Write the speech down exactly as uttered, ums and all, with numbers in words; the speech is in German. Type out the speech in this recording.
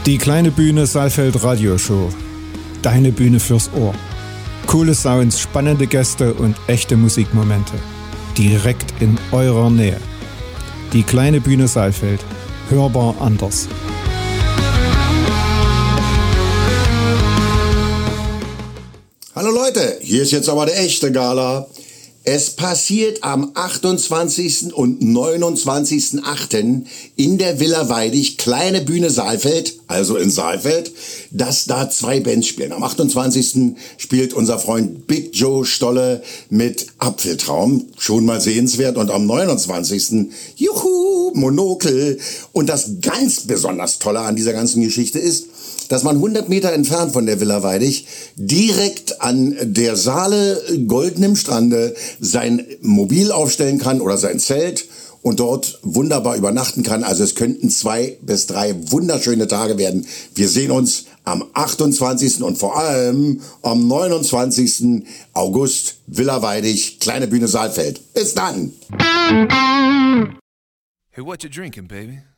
Die kleine Bühne Saalfeld Radioshow. Deine Bühne fürs Ohr. Coole Sounds, spannende Gäste und echte Musikmomente. Direkt in eurer Nähe. Die kleine Bühne Saalfeld. Hörbar anders. Hallo Leute, hier ist jetzt aber der echte Gala. Es passiert am achtundzwanzigsten und neunundzwanzigsten achten in der Villa Weidig, kleine Bühne Saalfeld, also in Saalfeld, dass da zwei Bands spielen. Am achtundzwanzigsten spielt unser Freund Big Joe Stolle mit Apfeltraum, schon mal sehenswert. Und am neunundzwanzigsten juhu, Monokel. Und das ganz besonders Tolle an dieser ganzen Geschichte ist, dass man hundert Meter entfernt von der Villa Weidig direkt an der Saale Golden im Strande sein Mobil aufstellen kann oder sein Zelt und dort wunderbar übernachten kann. Also es könnten zwei bis drei wunderschöne Tage werden. Wir sehen uns am achtundzwanzigsten und vor allem am neunundzwanzigsten August, Villa Weidig, kleine Bühne Saalfeld. Bis dann! Hey, what you drinking, baby?